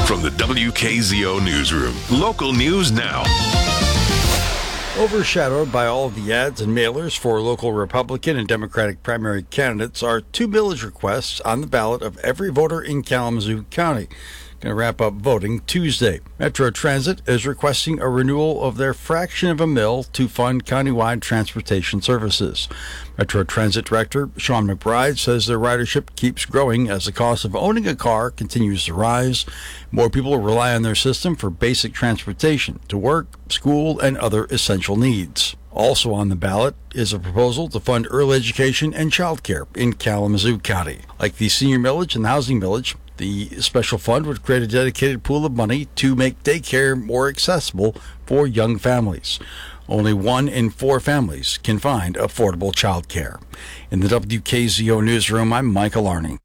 From the WKZO Newsroom, local news now. Overshadowed by all of the ads and mailers for local Republican and Democratic primary candidates are two millage requests on the ballot of every voter in Kalamazoo County. Going to wrap up voting Tuesday. Metro Transit is requesting a renewal of their fraction of a mill to fund countywide transportation services. Metro Transit Director Sean McBride says their ridership keeps growing as the cost of owning a car continues to rise. More people rely on their system for basic transportation to work, school, and other essential needs. Also on the ballot is a proposal to fund early education and child care in Kalamazoo County. Like the senior millage and housing millage, the special fund would create a dedicated pool of money to make daycare more accessible for young families. Only 1 in 4 families can find affordable child care. In the WKZO Newsroom, I'm Michael Arning.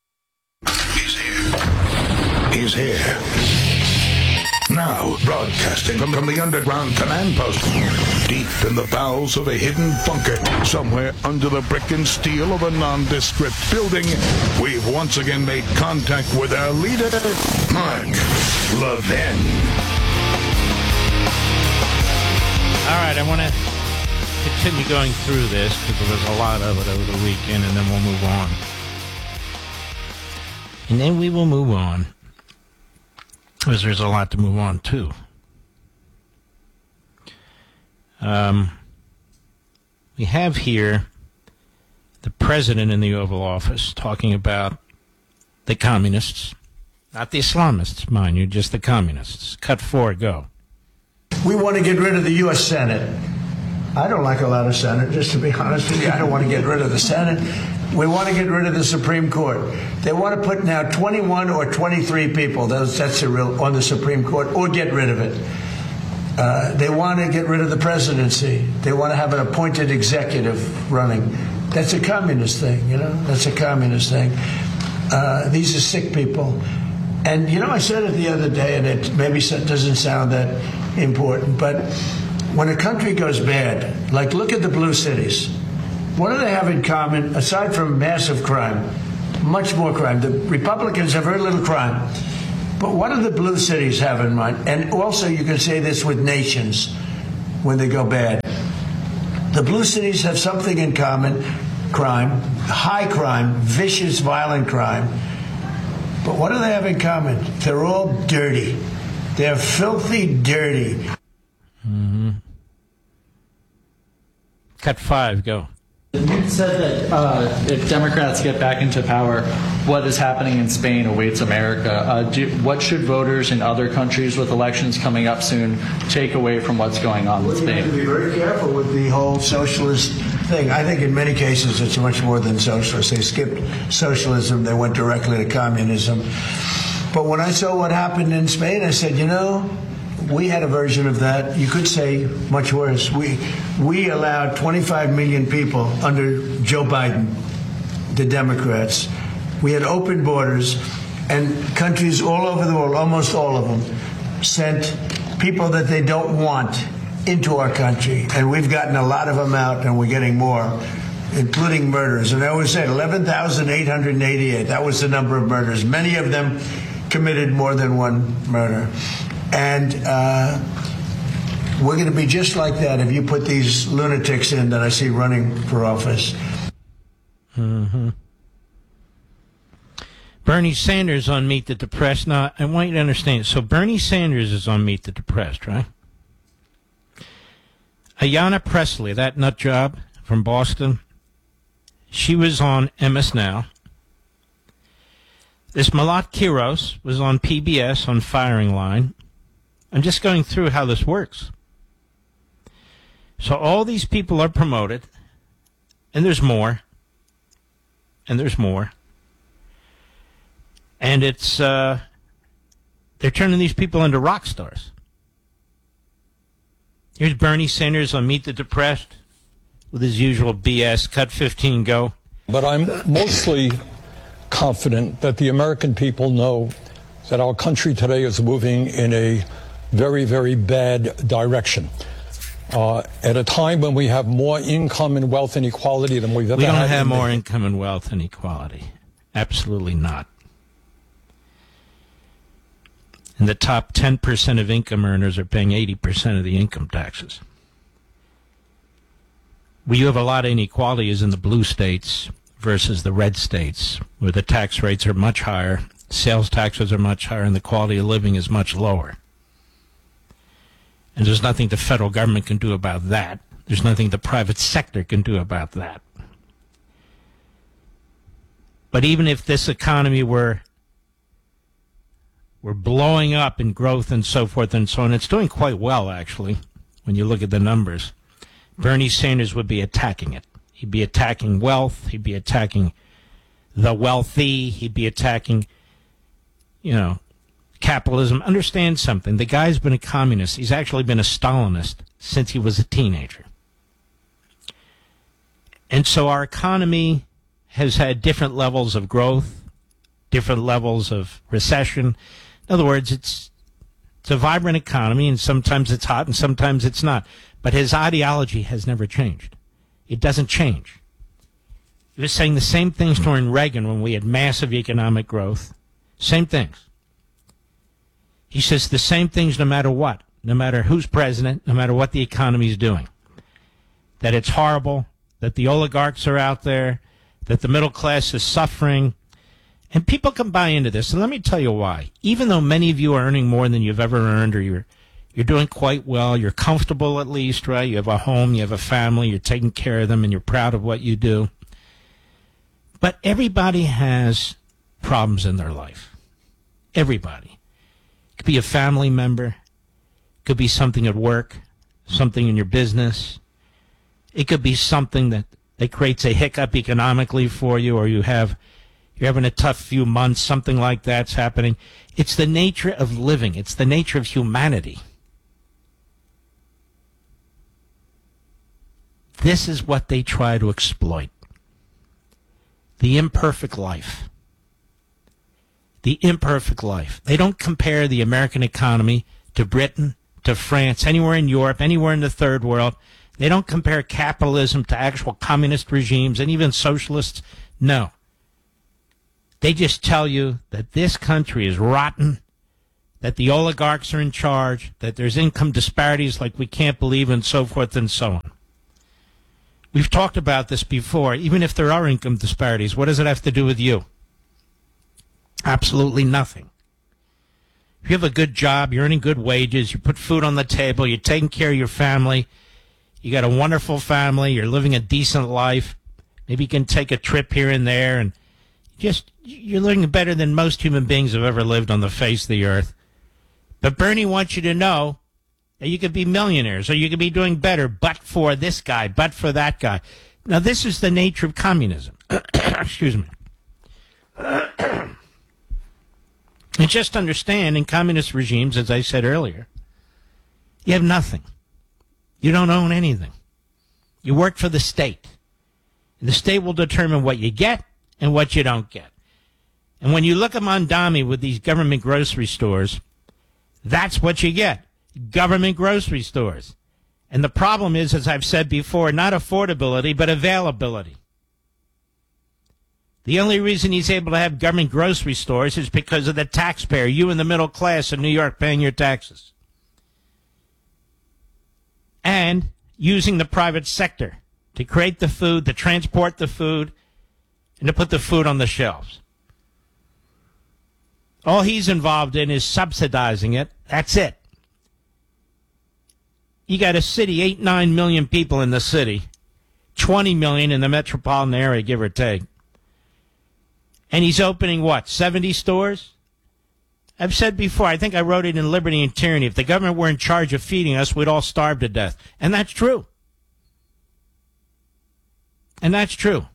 He's here. Now, broadcasting from the underground command post, deep in the bowels of a hidden bunker, somewhere under the brick and steel of a nondescript building, we've once again made contact with our leader, Mark Levin. All right, I want to continue going through this because there was a lot of it over the weekend, and then we'll move on. And then we will move on. Because there's a lot to move on to. We have here the president in the Oval Office talking about the communists, not the Islamists, mind you, just the communists. Cut 4, go. We want to get rid of the U.S. Senate. I don't like a lot of Senate, just to be honest with you. I don't want to get rid of the Senate. We want to get rid of the Supreme Court. They want to put now 21 or 23 people, that's a real, on the Supreme Court, or get rid of it. They want to get rid of the presidency. They want to have an appointed executive running. That's a communist thing, you know? That's a communist thing. These are sick people. And, you know, I said it the other day, and it maybe doesn't sound that important, but when a country goes bad, like look at the blue cities. What do they have in common, aside from massive crime? Much more crime. The Republicans have very little crime. But what do the blue cities have in mind? And also you can say this with nations when they go bad. The blue cities have something in common, crime, high crime, vicious, violent crime. But what do they have in common? They're all dirty. They're filthy dirty. Mm-hmm. Cut 5, go. You said that if Democrats get back into power, what is happening in Spain awaits America. What should voters in other countries with elections coming up soon take away from what's going on in Spain? You have to be very careful with the whole socialist thing. I think in many cases it's much more than socialist. They skipped socialism. They went directly to communism. But when I saw what happened in Spain, I said, you know, we had a version of that. You could say much worse. We allowed 25 million people under Joe Biden, the Democrats. We had open borders, and countries all over the world, almost all of them, sent people that they don't want into our country. And we've gotten a lot of them out, and we're getting more, including murders. And I always said 11,888. That was the number of murders. Many of them committed more than one murder. And we're going to be just like that if you put these lunatics in that I see running for office. Mm-hmm. Bernie Sanders on Meet the Depressed. Now, I want you to understand. So Bernie Sanders is on Meet the Depressed, right? Ayanna Pressley, that nut job from Boston, she was on MS Now. This Malat Kiros was on PBS on Firing Line. I'm just going through how this works. So all these people are promoted, and there's more, and there's more. And it's, they're turning these people into rock stars. Here's Bernie Sanders on Meet the Depressed with his usual BS. Cut 15, go. But I'm mostly confident that the American people know that our country today is moving in a very, very bad direction. At a time when we have more income and wealth and equality than we've ever had. We don't have more income and wealth and equality. Absolutely not. And the top 10% of income earners are paying 80% of the income taxes. Where you have a lot of inequality is in the blue states versus the red states, where the tax rates are much higher, sales taxes are much higher, and the quality of living is much lower. And there's nothing the federal government can do about that. There's nothing the private sector can do about that. But even if this economy were blowing up in growth and so forth and so on, it's doing quite well, actually, when you look at the numbers. Bernie Sanders would be attacking it. He'd be attacking wealth. He'd be attacking the wealthy. He'd be attacking, capitalism. Understand something. The guy's been a communist. He's actually been a Stalinist since he was a teenager. And so our economy has had different levels of growth, different levels of recession. In other words, it's a vibrant economy, and sometimes it's hot and sometimes it's not. But his ideology has never changed. It doesn't change. He was saying the same things during Reagan when we had massive economic growth. Same things. He says the same things no matter what, no matter who's president, no matter what the economy is doing. That it's horrible, that the oligarchs are out there, that the middle class is suffering. And people can buy into this. And let me tell you why. Even though many of you are earning more than you've ever earned, or you're doing quite well, you're comfortable at least, right? You have a home, you have a family, you're taking care of them, and you're proud of what you do. But everybody has problems in their life. Everybody. It could be a family member. It could be something at work, something in your business. It could be something that creates a hiccup economically for you, or you're having a tough few months, something like that's happening. It's the nature of living. It's the nature of humanity. This is what they try to exploit. The imperfect life. The imperfect life. They don't compare the American economy to Britain, to France, anywhere in Europe, anywhere in the third world. They don't compare capitalism to actual communist regimes and even socialists. No. They just tell you that this country is rotten, that the oligarchs are in charge, that there's income disparities like we can't believe, and so forth and so on. We've talked about this before. Even if there are income disparities, what does it have to do with you? Absolutely nothing. If you have a good job, you're earning good wages, you put food on the table, you're taking care of your family, you got a wonderful family, you're living a decent life, maybe you can take a trip here and there, and you're living better than most human beings have ever lived on the face of the earth. But Bernie wants you to know that you could be millionaires, or you could be doing better, but for this guy, but for that guy. Now, this is the nature of communism. Excuse me. And just understand, in communist regimes, as I said earlier, you have nothing. You don't own anything. You work for the state. And the state will determine what you get and what you don't get. And when you look at Mondami with these government grocery stores, that's what you get. Government grocery stores. And the problem is, as I've said before, not affordability, but availability. The only reason he's able to have government grocery stores is because of the taxpayer, you in the middle class in New York paying your taxes. And using the private sector to create the food, to transport the food, and to put the food on the shelves. All he's involved in is subsidizing it. That's it. You got a city, 8-9 million people in the city, 20 million in the metropolitan area, give or take. And he's opening, 70 stores? I've said before, I think I wrote it in Liberty and Tyranny, if the government were in charge of feeding us, we'd all starve to death. And that's true. And that's true.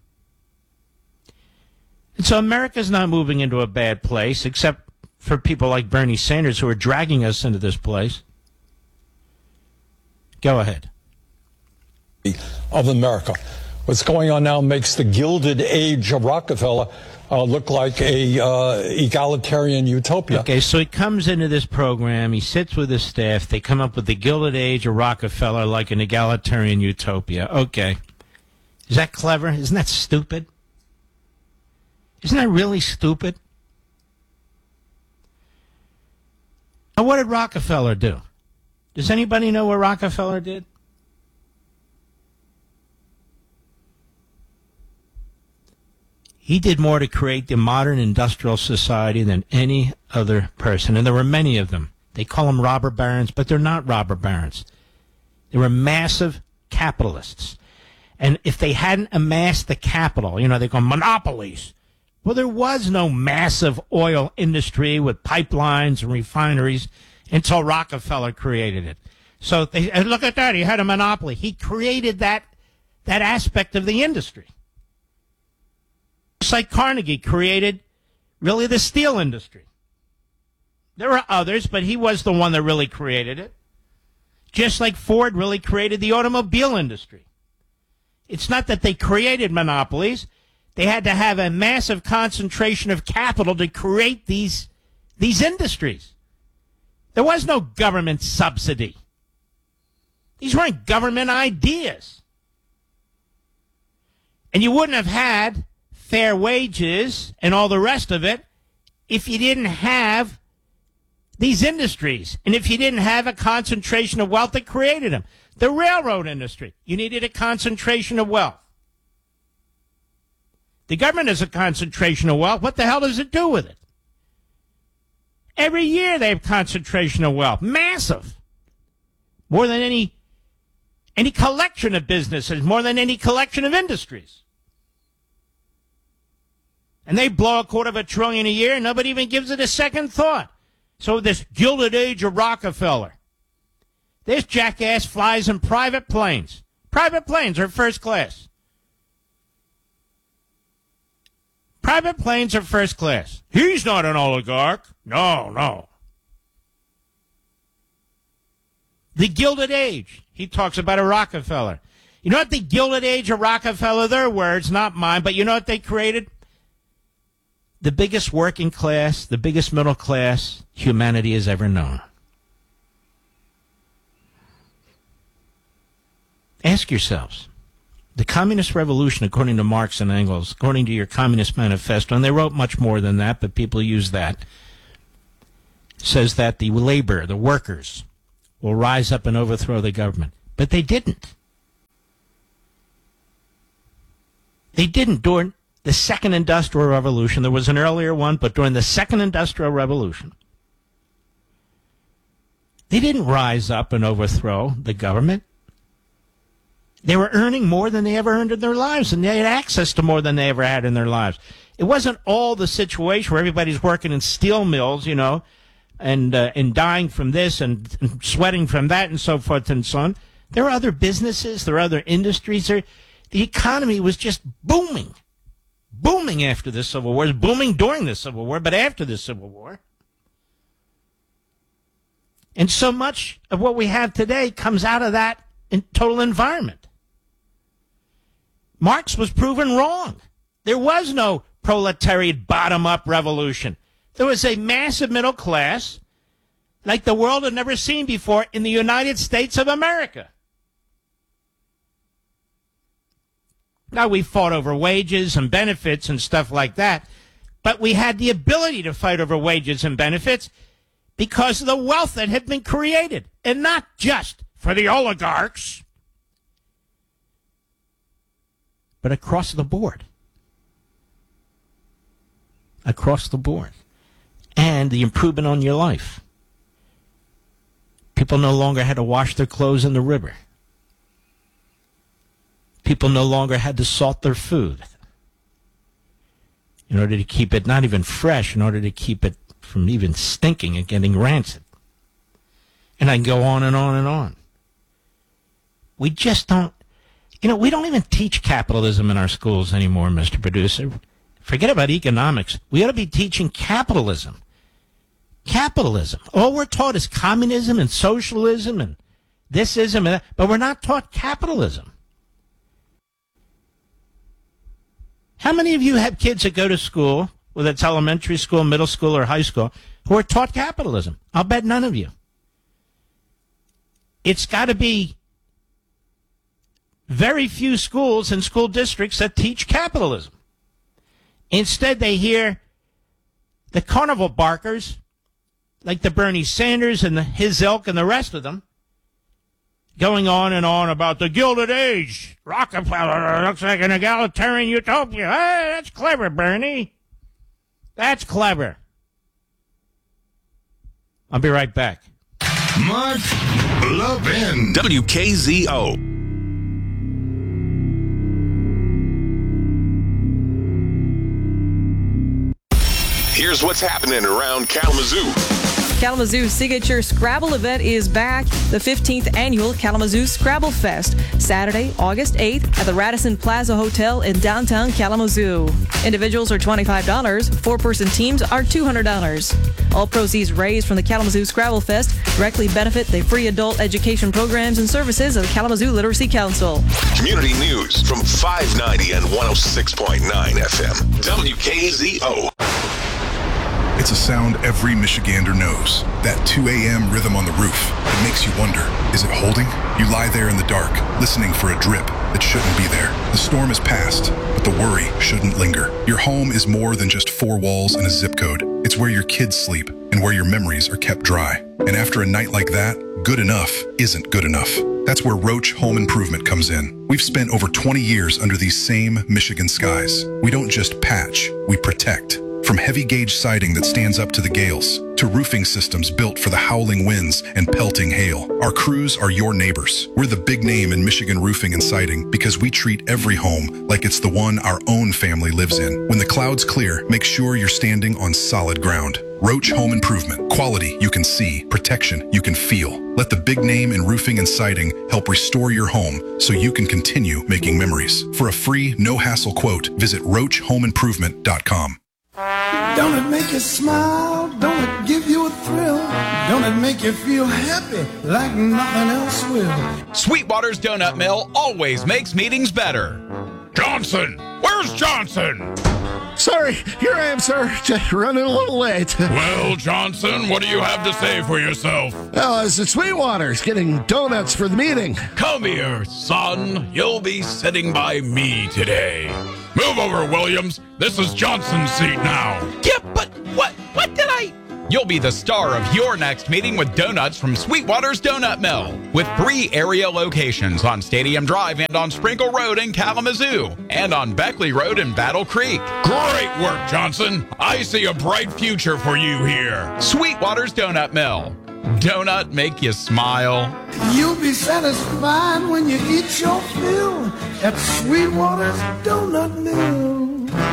And so America's not moving into a bad place, except for people like Bernie Sanders who are dragging us into this place. Go ahead. Of America. What's going on now makes the Gilded Age of Rockefeller look like a egalitarian utopia. Okay, so he comes into this program, he sits with his staff, they come up with the Gilded Age of Rockefeller like an egalitarian utopia. Okay. Is that clever? Isn't that stupid? Isn't that really stupid? Now, what did Rockefeller do? Does anybody know what Rockefeller did? He did more to create the modern industrial society than any other person, and there were many of them. They call them robber barons, but they're not robber barons. They were massive capitalists. And if they hadn't amassed the capital, they call them monopolies. Well, there was no massive oil industry with pipelines and refineries until Rockefeller created it. So and look at that. He had a monopoly. He created that aspect of the industry. Just like Carnegie created really the steel industry. There were others, but he was the one that really created it. Just like Ford really created the automobile industry. It's not that they created monopolies. They had to have a massive concentration of capital to create these industries. There was no government subsidy. These weren't government ideas. And you wouldn't have had fair wages and all the rest of it if you didn't have these industries and if you didn't have a concentration of wealth that created them. The railroad industry, you needed a concentration of wealth. The government has a concentration of wealth. What the hell does it do with it? Every year they have concentration of wealth. Massive. More than any collection of businesses, more than any collection of industries. And they blow $250 billion a year and nobody even gives it a second thought. So this gilded age of Rockefeller. This jackass flies in private planes. Private planes are first class. Private planes are first class. He's not an oligarch. No. The Gilded Age. He talks about a Rockefeller. You know what the Gilded Age of Rockefeller, their words, not mine, but you know what they created? The biggest working class, the biggest middle class humanity has ever known. Ask yourselves. The Communist Revolution, according to Marx and Engels, according to your Communist Manifesto, and they wrote much more than that, but people use that, says that the labor, the workers, will rise up and overthrow the government. But they didn't. They didn't during the Second Industrial Revolution. There was an earlier one, but during the Second Industrial Revolution, they didn't rise up and overthrow the government. They were earning more than they ever earned in their lives, and they had access to more than they ever had in their lives. It wasn't all the situation where everybody's working in steel mills, and dying from this and sweating from that and so forth and so on. There were other businesses. There were other industries. The economy was just booming. Booming after the Civil War. It was booming during the Civil War, but after the Civil War. And so much of what we have today comes out of that total environment. Marx was proven wrong. There was no proletariat bottom-up revolution. There was a massive middle class like the world had never seen before in the United States of America. Now, we fought over wages and benefits and stuff like that, but we had the ability to fight over wages and benefits because of the wealth that had been created, and not just for the oligarchs, but across the board. Across the board. And the improvement on your life. People no longer had to wash their clothes in the river. People no longer had to salt their food in order to keep it not even fresh, in order to keep it from even stinking and getting rancid. And I can go on and on and on. We just don't, we don't even teach capitalism in our schools anymore, Mr. Producer. Forget about economics. We ought to be teaching capitalism. Capitalism. All we're taught is communism and socialism and thisism and that, but we're not taught capitalism. How many of you have kids that go to school, whether it's elementary school, middle school, or high school, who are taught capitalism? I'll bet none of you. It's got to be very few schools and school districts that teach capitalism. Instead, they hear the carnival barkers like the Bernie Sanders and his ilk and the rest of them, going on and on about the Gilded Age. Rockefeller looks like an egalitarian utopia. Hey, that's clever, Bernie. That's clever. I'll be right back. Mark Levin. WKZO. Here's what's happening around Kalamazoo. Kalamazoo's signature Scrabble event is back. The 15th annual Kalamazoo Scrabble Fest, Saturday, August 8th at the Radisson Plaza Hotel in downtown Kalamazoo. Individuals are $25. Four-person teams are $200. All proceeds raised from the Kalamazoo Scrabble Fest directly benefit the free adult education programs and services of the Kalamazoo Literacy Council. Community news from 590 and 106.9 FM. WKZO. It's a sound every Michigander knows. That 2 a.m. rhythm on the roof. It makes you wonder, is it holding? You lie there in the dark, listening for a drip that shouldn't be there. The storm is past, but the worry shouldn't linger. Your home is more than just four walls and a zip code. It's where your kids sleep and where your memories are kept dry. And after a night like that, good enough isn't good enough. That's where Roach Home Improvement comes in. We've spent over 20 years under these same Michigan skies. We don't just patch, we protect. From heavy gauge siding that stands up to the gales, to roofing systems built for the howling winds and pelting hail, our crews are your neighbors. We're the big name in Michigan roofing and siding because we treat every home like it's the one our own family lives in. When the clouds clear, make sure you're standing on solid ground. Roach Home Improvement. Quality you can see, protection you can feel. Let the big name in roofing and siding help restore your home so you can continue making memories. For a free, no-hassle quote, visit roachhomeimprovement.com. Don't it make you smile? Don't it give you a thrill? Don't it make you feel happy like nothing else will? Sweetwater's Donut Mill always makes meetings better. Johnson! Where's Johnson? Sorry, here I am, sir. Just running a little late. Well, Johnson, what do you have to say for yourself? Well, it's the Sweetwater's getting donuts for the meeting. Come here, son. You'll be sitting by me today. Move over, Williams. This is Johnson's seat now. Yeah, but what did I... You'll be the star of your next meeting with donuts from Sweetwater's Donut Mill, with 3 area locations on Stadium Drive and on Sprinkle Road in Kalamazoo, and on Beckley Road in Battle Creek. Great work, Johnson. I see a bright future for you here. Sweetwater's Donut Mill. Donut make you smile. You'll be satisfied when you eat your fill at Sweetwater's Donut Mill.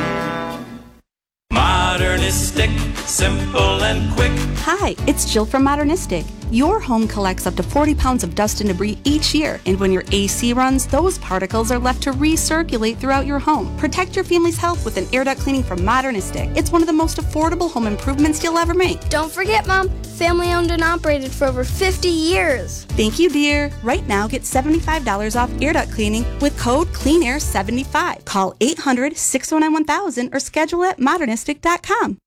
Modernistic, simple and quick. Hi, it's Jill from Modernistic. Your home collects up to 40 pounds of dust and debris each year, and when your AC runs, those particles are left to recirculate throughout your home. Protect your family's health with an air duct cleaning from Modernistic. It's one of the most affordable home improvements you'll ever make. Don't forget, Mom, family owned and operated for over 50 years. Thank you, dear. Right now, get $75 off air duct cleaning with code CleanAir75. Call 800-609-1000 or schedule at modernistic.com.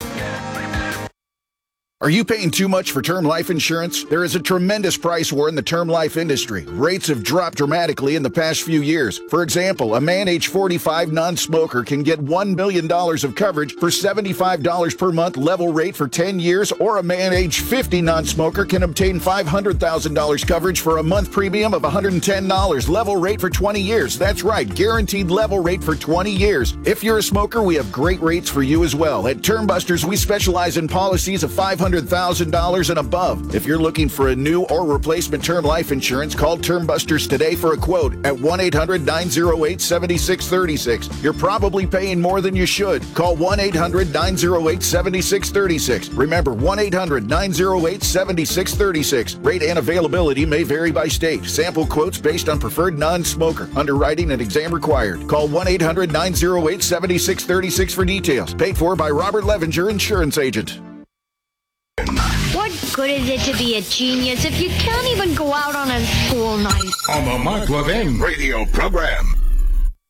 Are you paying too much for term life insurance? There is a tremendous price war in the term life industry. Rates have dropped dramatically in the past few years. For example, a man age 45 non-smoker can get $1 million of coverage for $75 per month level rate for 10 years, or a man age 50 non-smoker can obtain $500,000 coverage for a month premium of $110 level rate for 20 years. That's right, guaranteed level rate for 20 years. If you're a smoker, we have great rates for you as well. At Term Busters, we specialize in policies of $500,000 and above. If you're looking for a new or replacement term life insurance, call Term Busters today for a quote at 1-800-908-7636. You're probably paying more than you should. Call 1-800-908-7636. Remember, 1-800-908-7636. Rate and availability may vary by state. Sample quotes based on preferred non-smoker. Underwriting and exam required. Call 1-800-908-7636 for details. Paid for by Robert Levenger, insurance agent. What good is it to be a genius if you can't even go out on a school night? On the Mark Levin radio program.